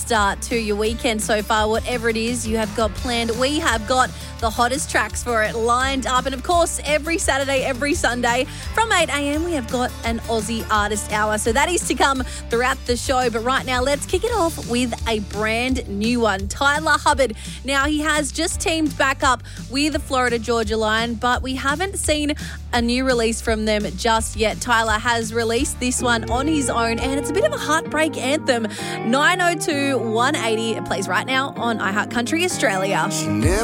start to your weekend so far. Whatever it is you have got planned, we have got the hottest tracks for it lined up. And of course, every Saturday, every Sunday from 8 a.m, we have got an Aussie Artist Hour. So that is to come throughout the show. But right now, let's kick it off with a brand new one. Tyler Hubbard. Now, he has just teamed back up with the Florida Georgia Line, but we haven't seen a new release from them just yet. Tyler has released this one on his own, and it's a bit of a heartbreak anthem. 902 180. It plays right now on iHeart Country Australia.